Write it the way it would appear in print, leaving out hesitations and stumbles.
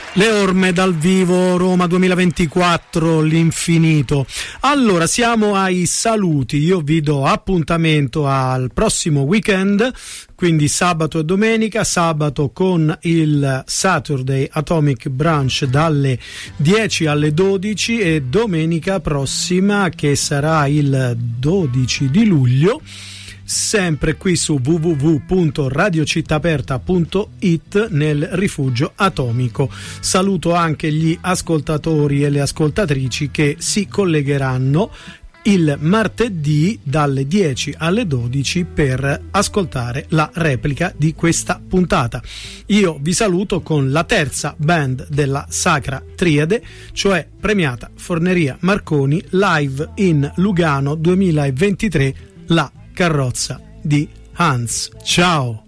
Le orme dal vivo, Roma 2024, l'infinito. Allora, siamo ai saluti. Io vi do appuntamento al prossimo weekend, quindi sabato e domenica. Sabato con il Saturday Atomic Brunch dalle 10 alle 12 e domenica prossima, che sarà il 12 di luglio, sempre qui su www.radiocittaaperta.it nel rifugio atomico. Saluto anche gli ascoltatori e le ascoltatrici che si collegheranno il martedì dalle 10 alle 12 per ascoltare la replica di questa puntata. Io vi saluto con la terza band della Sacra Triade, cioè Premiata Forneria Marconi, live in Lugano 2023, la carrozza di Hans. Ciao!